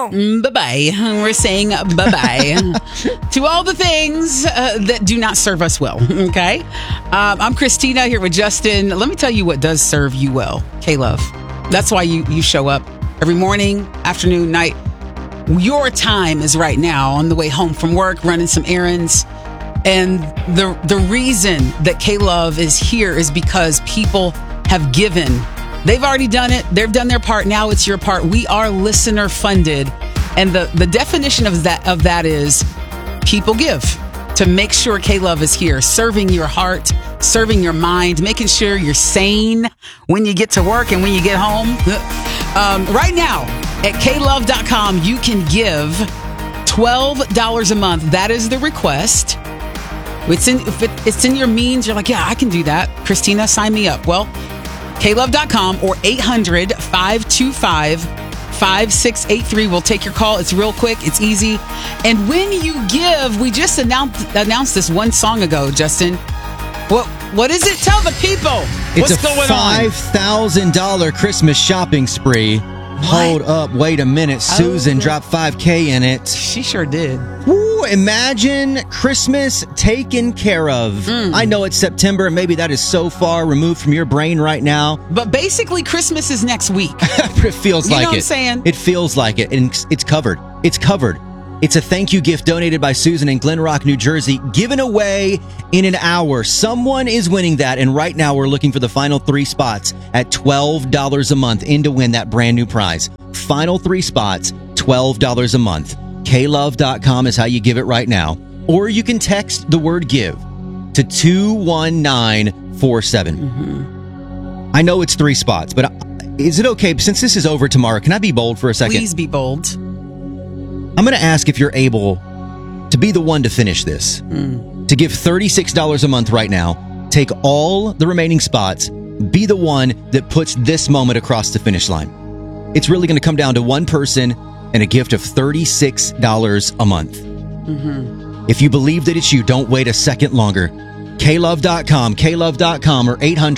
Bye-bye. We're saying bye-bye to all the things that do not serve us well, okay? I'm Christina here with Justin. Let me tell you what does serve you well, K-Love. That's why you show up every morning, afternoon, night. Your time is right now on the way home from work, running some errands. And the reason that K-Love is here is because people have given. They've already done it. They've done their part. Now it's your part. We are listener funded. And the definition of that is people give to make sure K-Love is here, serving your heart, serving your mind, making sure you're sane when you get to work and when you get home. Right now at klove.com, you can give $12 a month. That is the request. If it's in your means, you're like, yeah, I can do that. Christina, sign me up. Well, klove.com or 800-525-5683. We'll take your call. It's real quick. It's easy. And when you give, we just announced this one song ago, Justin. What is it? Tell the people. What's going on? It's a $5,000 Christmas shopping spree. What? Hold up. Wait a minute. Susan dropped $5,000 in it. She sure did. Woo, imagine Christmas taken care of. I know it's September, and maybe that is so far removed from your brain right now. But basically, Christmas is next week. It feels like it. You know what I'm saying? It feels like it, and it's covered. It's covered. It's a thank you gift donated by Susan in Glen Rock, New Jersey, given away in an hour. Someone is winning that, and right now we're looking for the final 3 spots at $12 a month in to win that brand new prize. Final 3 spots, $12 a month. klove.com is how you give it right now. Or you can text the word give to 21947. I know it's 3 spots, but is it okay, since this is over tomorrow, can I be bold for a second? Please be bold. I'm going to ask if you're able to be the one to finish this. To give $36 a month right now, take all the remaining spots, be the one that puts this moment across the finish line. It's really going to come down to one person and a gift of $36 a month. If you believe that it's you, don't wait a second longer. klove.com or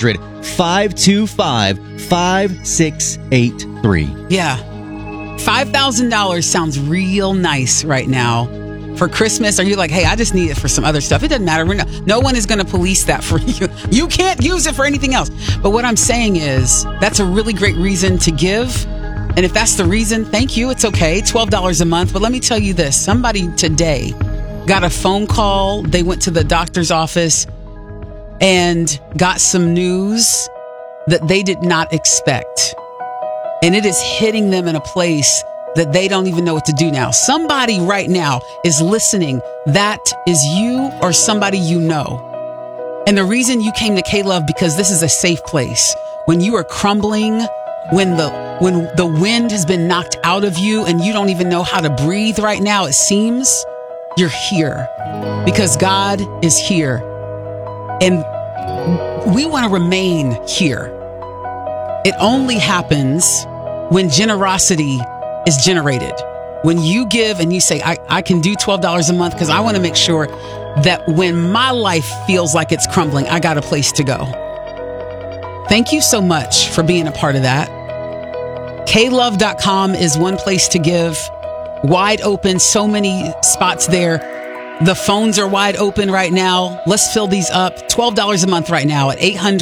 800-525-5683. Yeah. $5,000 sounds real nice right now for Christmas. Or you're like, hey, I just need it for some other stuff. It doesn't matter. No one is going to police that for you. You can't use it for anything else. But what I'm saying is that's a really great reason to give. And if that's the reason, thank you. It's okay. $12 a month. But let me tell you this. Somebody today got a phone call. They went to the doctor's office and got some news that they did not expect. And it is hitting them in a place that they don't even know what to do now. Somebody right now is listening. That is you or somebody you know. And the reason you came to K-Love, because this is a safe place. When you are crumbling, when the wind has been knocked out of you and you don't even know how to breathe right now, it seems, you're here because God is here. And we want to remain here. It only happens when generosity is generated. When you give and you say, I can do $12 a month because I want to make sure that when my life feels like it's crumbling, I got a place to go. Thank you so much for being a part of that. klove.com is one place to give. Wide open, so many spots there. The phones are wide open right now. Let's fill these up. $12 a month right now at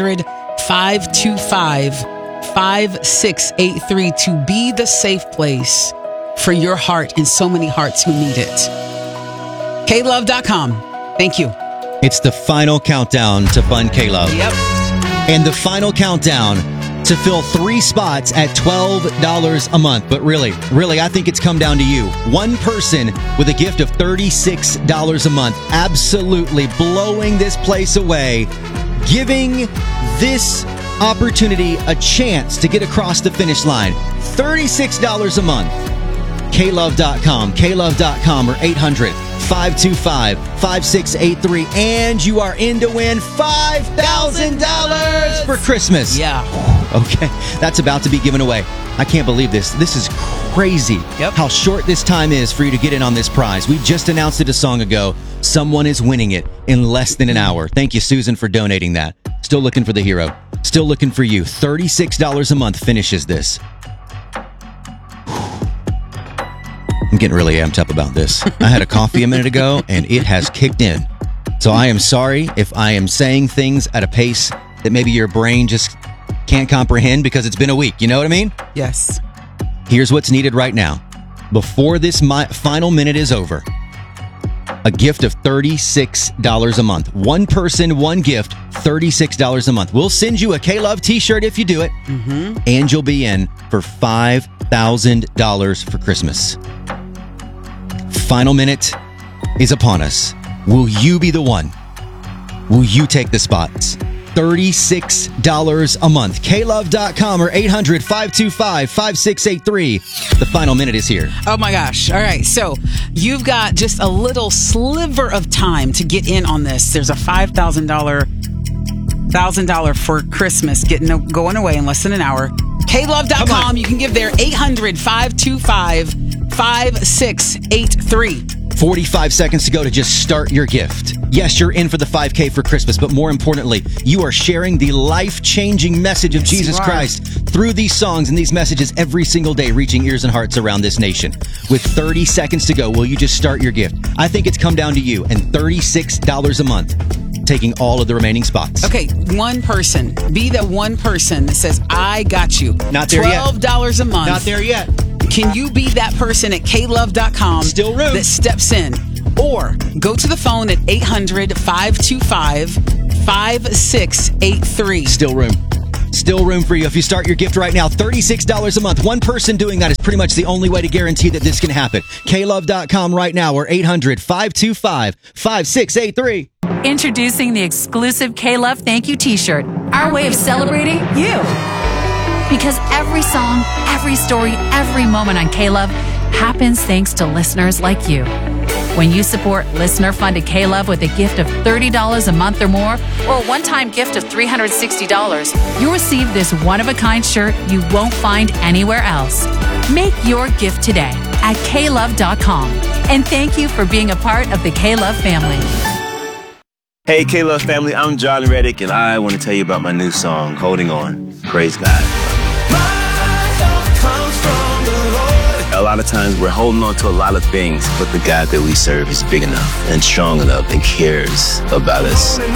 800-525-5683 to be the safe place for your heart and so many hearts who need it. klove.com. Thank you. It's the final countdown to Fund K-Love. Yep. And the final countdown to fill 3 spots at $12 a month. But really, I think it's come down to you. One person with a gift of $36 a month. Absolutely blowing this place away. Giving this opportunity a chance to get across the finish line. $36 a month. klove.com or 800-525-5683, and you are in to win $5,000 for Christmas. Yeah. Okay, that's about to be given away. I can't believe this. This is crazy. Yep. How short this time is for you to get in on this prize. We just announced it a song ago. Someone is winning it in less than an hour. Thank you, Susan, for donating that. Still looking for the hero. Still looking for you. $36 a month finishes this. I'm getting really amped up about this. I had a coffee a minute ago, and it has kicked in. So I am sorry if I am saying things at a pace that maybe your brain just can't comprehend because it's been a week. You know what I mean? Yes. Here's what's needed right now. Before this final minute is over, a gift of $36 a month. One person, one gift, $36 a month. We'll send you a K-Love t-shirt if you do it, and you'll be in for $5,000 for Christmas. Final minute is upon us. Will you be the one? Will you take the spots? $36 a month. KLove.com or 800-525-5683. The final minute is here. Oh my gosh. All right. So you've got just a little sliver of time to get in on this. There's a $1,000 for Christmas going away in less than an hour. KLove.com. You can give there 800-525-5683. 45 seconds to go to just start your gift. Yes, you're in for the 5K for Christmas, but more importantly, you are sharing the life-changing message of Jesus Christ through these songs and these messages every single day, reaching ears and hearts around this nation. With 30 seconds to go, will you just start your gift? I think it's come down to you, and $36 a month, taking all of the remaining spots. Okay, one person. Be the one person that says, I got you. Not there yet. $12 a month. Not there yet. Can you be that person at klove.com Still room. that steps in? Or go to the phone at 800-525-5683. Still room. Still room for you if you start your gift right now. $36 a month. One person doing that is pretty much the only way to guarantee that this can happen. KLove.com right now or 800-525-5683. Introducing the exclusive K-Love Thank You t-shirt. Our way of celebrating you. Because every song, every story, every moment on K-Love happens thanks to listeners like you. When you support listener-funded K-Love with a gift of $30 a month or more, or a one-time gift of $360, you'll receive this one-of-a-kind shirt you won't find anywhere else. Make your gift today at klove.com. And thank you for being a part of the K-Love family. Hey, K-Love family, I'm John Reddick, and I want to tell you about my new song, Holding On. Praise God. A lot of times we're holding on to a lot of things, but the God that we serve is big enough and strong enough and cares about us. The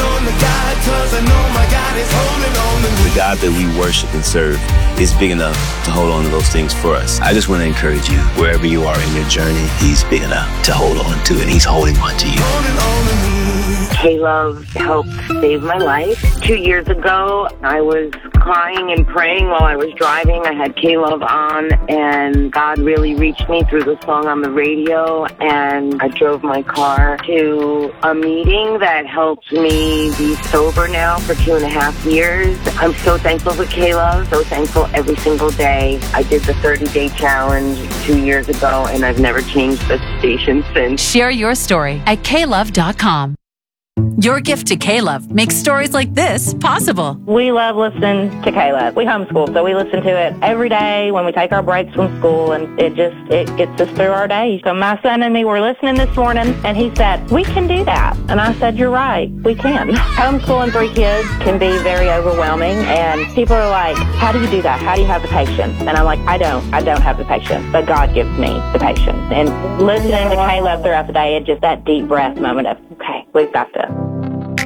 God that we worship and serve is big enough to hold on to those things for us. I just want to encourage you, wherever you are in your journey, He's big enough to hold on to, and He's holding on to you. K-Love helped save my life. 2 years ago, I was crying and praying while I was driving. I had K-Love on, and God really reached me through the song on the radio, and I drove my car to a meeting that helped me be sober now for 2.5 years. I'm so thankful for K-Love, so thankful every single day. I did the 30-day challenge 2 years ago, and I've never changed the station since. Share your story at klove.com. Your gift to K-Love makes stories like this possible. We love listening to K-Love. We homeschool, so we listen to it every day when we take our breaks from school, and it gets us through our day. So my son and me were listening this morning, and he said, we can do that. And I said, you're right, we can. Homeschooling 3 kids can be very overwhelming, and people are like, how do you do that? How do you have the patience? And I'm like, I don't have the patience, but God gives me the patience. And listening to K-Love throughout the day, it's just that deep breath moment of, okay, we've got this.